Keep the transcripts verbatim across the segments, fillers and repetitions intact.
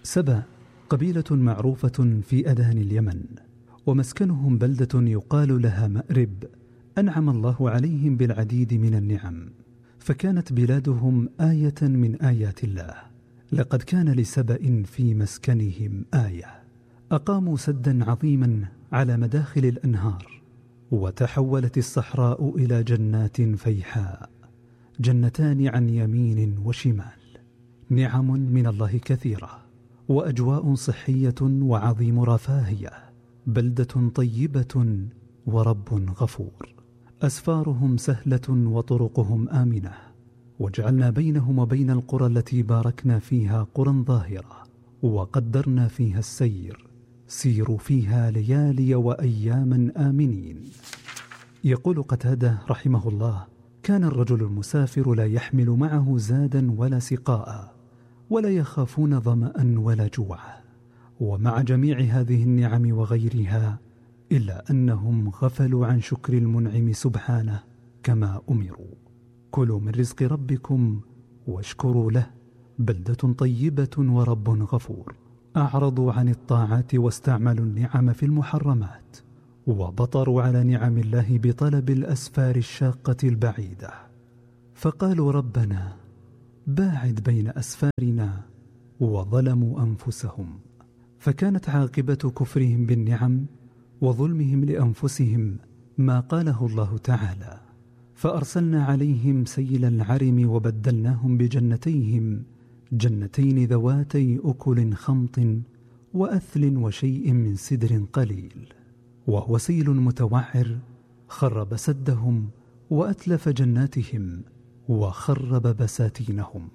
سبأ قبيلة معروفة في أدان اليمن، ومسكنهم بلدة يقال لها مأرب، أنعم الله عليهم بالعديد من النعم، فكانت بلادهم آية من آيات الله. لقد كان لسبأ في مسكنهم آية، أقاموا سدا عظيما على مداخل الأنهار، وتحولت الصحراء إلى جنات فيحاء، جنتان عن يمين وشمال، نعم من الله كثيرة، وأجواء صحية وعظيم رفاهية، بلدة طيبة ورب غفور. أسفارهم سهلة وطرقهم آمنة، وجعلنا بينهم وبين القرى التي باركنا فيها قرى ظاهرة، وقدرنا فيها السير، سيروا فيها ليالي وأياما آمنين. يقول قتادة رحمه الله: كان الرجل المسافر لا يحمل معه زادا ولا سقاء، ولا يخافون ظمأ ولا جوعا، ومع جميع هذه النعم وغيرها إلا أنهم غفلوا عن شكر المنعم سبحانه كما أمروا. كلوا من رزق ربكم واشكروا له، بلدة طيبة ورب غفور. أعرضوا عن الطاعات واستعملوا النعم في المحرمات، وبطروا على نعم الله بطلب الأسفار الشاقة البعيدة، فقالوا ربنا باعد بين أسفارنا، وظلموا أنفسهم. فكانت عاقبة كفرهم بالنعم وظلمهم لأنفسهم ما قاله الله تعالى: فأرسلنا عليهم سيل العرم وبدلناهم بجنتيهم جنتين ذواتي أكل خمط وأثل وشيء من سدر قليل، وهو سيل متوعر خرب سدهم وأتلف جناتهم وخرب بساتينهم.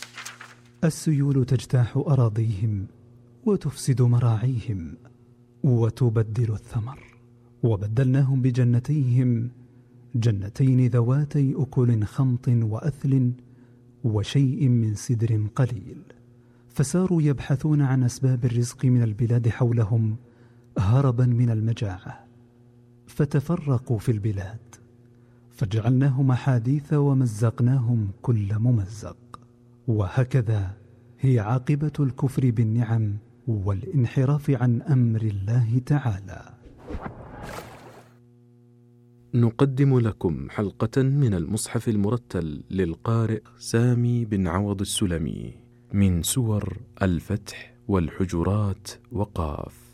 السيول تجتاح أراضيهم وتفسد مراعيهم وتبدل الثمر، وبدلناهم بجنتيهم جنتين ذواتي أكل خمط وأثل وشيء من سدر قليل، فساروا يبحثون عن أسباب الرزق من البلاد حولهم هربا من المجاعة، فتفرقوا في البلاد، فجعلناهم أحاديث ومزقناهم كل ممزق. وهكذا هي عاقبة الكفر بالنعم والانحراف عن أمر الله تعالى. نقدم لكم حلقة من المصحف المرتل للقارئ سامي بن عوض السلمي من سور الفتح والحجرات وقاف.